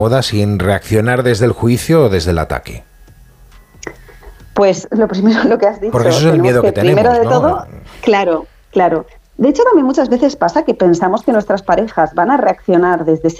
boda sin reaccionar desde el juicio o desde el ataque? Pues lo primero, lo que has dicho. Porque eso es el miedo que tenemos, primero de ¿no? todo, claro. De hecho, también muchas veces pasa que pensamos que nuestras parejas van a reaccionar desde